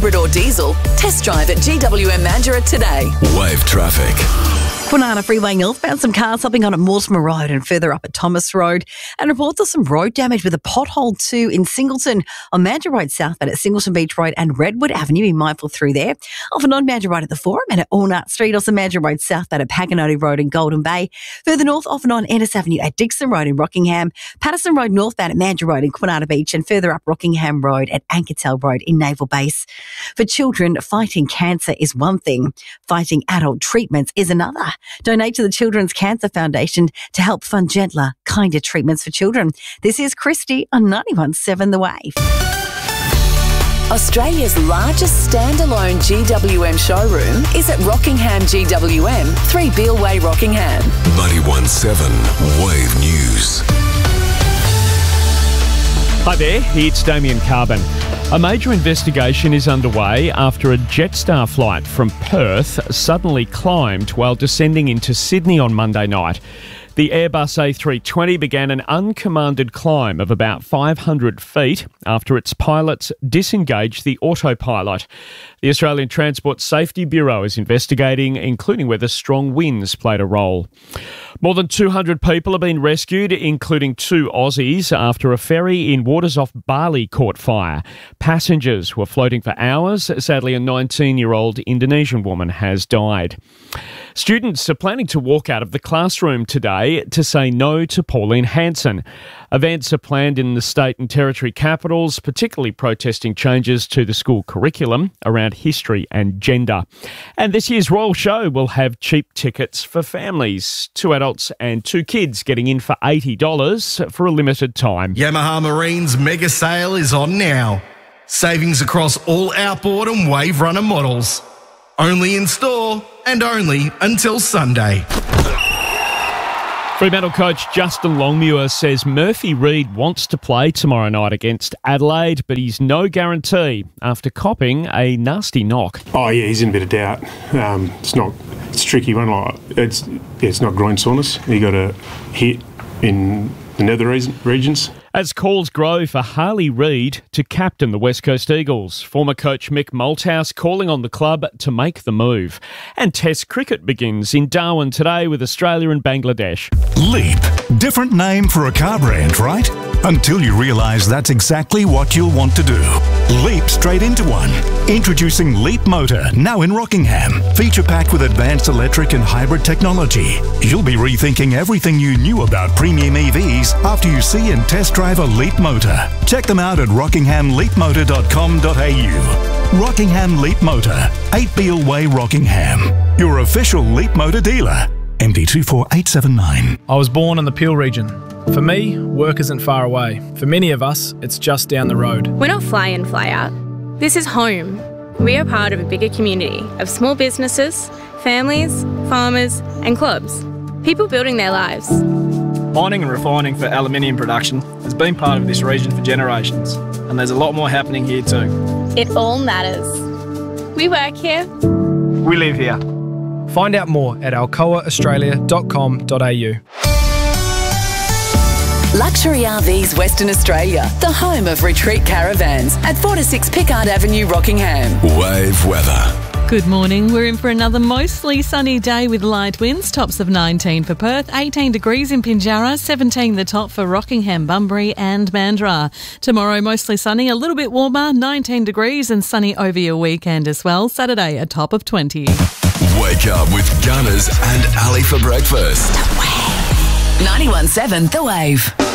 hybrid or diesel? Test drive at GWM Mandurah today. Wave traffic. Kwinana Freeway northbound, some cars hopping on at Mortimer Road and further up at Thomas Road. And reports of some road damage with a pothole too in Singleton on Mandurah Road southbound at Singleton Beach Road and Redwood Avenue. Be mindful through there. Off and on Mandurah Road at the Forum and at Allnut Street. Also Mandurah Road southbound at Paganoti Road in Golden Bay. Further north, off and on Ennis Avenue at Dixon Road in Rockingham. Patterson Road northbound at Mandurah Road in Kwinana Beach and further up Rockingham Road at Ankertel Road in Naval Base. For children, fighting cancer is one thing. Fighting adult treatments is another. Donate to the Children's Cancer Foundation to help fund gentler, kinder treatments for children. This is Christy on 91.7 The Wave. Australia's largest standalone GWM showroom is at Rockingham GWM, 3 Beale Way, Rockingham. 91.7 Wave News. Hi there, it's Damien Carbon. A major investigation is underway after a Jetstar flight from Perth suddenly climbed while descending into Sydney on Monday night. The Airbus A320 began an uncommanded climb of about 500 feet after its pilots disengaged the autopilot. The Australian Transport Safety Bureau is investigating, including whether strong winds played a role. More than 200 people have been rescued, including 2 Aussies, after a ferry in waters off Bali caught fire. Passengers were floating for hours. Sadly, a 19-year-old Indonesian woman has died. Students are planning to walk out of the classroom today to say no to Pauline Hanson. Events are planned in the state and territory capitals, particularly protesting changes to the school curriculum around history and gender. And this year's Royal Show will have cheap tickets for families. 2 adults and 2 kids getting in for $80 for a limited time. Yamaha Marine's mega sale is on now. Savings across all outboard and wave runner models. Only in store and only until Sunday. Fremantle coach Justin Longmuir says Murphy Reid wants to play tomorrow night against Adelaide, but he's no guarantee after copping a nasty knock. Oh yeah, he's in a bit of doubt. It's a tricky one. It's not groin soreness. He got a hit in the nether regions. As calls grow for Harley Reid to captain the West Coast Eagles, former coach Mick Malthouse calling on the club to make the move. And Test cricket begins in Darwin today with Australia and Bangladesh. Leap. Different name for a car brand, right? Until you realise that's exactly what you'll want to do. Leap straight into one. Introducing Leap Motor, now in Rockingham. Feature packed with advanced electric and hybrid technology. You'll be rethinking everything you knew about premium EVs after you see and test drive a Leap Motor. Check them out at rockinghamleapmotor.com.au. Rockingham Leap Motor, 8 Beale Way, Rockingham. Your official Leap Motor dealer. MD24879. I was born in the Peel region. For me, work isn't far away. For many of us, it's just down the road. We're not fly in, fly out. This is home. We are part of a bigger community of small businesses, families, farmers and clubs. People building their lives. Mining and refining for aluminium production has been part of this region for generations, and there's a lot more happening here too. It all matters. We work here. We live here. Find out more at alcoaaustralia.com.au. Luxury RVs Western Australia, the home of retreat caravans at 4 to 6 Pickard Avenue, Rockingham. Wave weather. Good morning. We're in for another mostly sunny day with light winds, tops of 19 for Perth, 18 degrees in Pinjarra, 17 the top for Rockingham, Bunbury and Mandurah. Tomorrow mostly sunny, a little bit warmer, 19 degrees and sunny over your weekend as well. Saturday a top of 20. Wake up with Gunners and Ali for breakfast. The Wave. 91.7 The Wave.